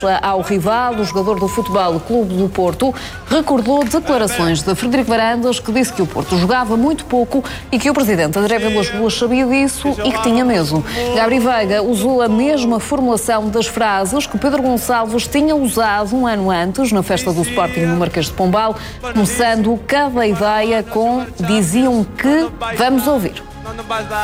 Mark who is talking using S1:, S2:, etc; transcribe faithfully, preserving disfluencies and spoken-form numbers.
S1: Ao rival, o jogador do Futebol Clube do Porto recordou declarações de Frederico Varandas, que disse que o Porto jogava muito pouco e que o presidente André Vilas-Boas sabia disso e que tinha medo. Gabri Veiga usou a mesma formulação das frases que Pedro Gonçalves tinha usado um ano antes na festa do Sporting no Marquês de Pombal, começando cada ideia com "diziam que". Vamos ouvir.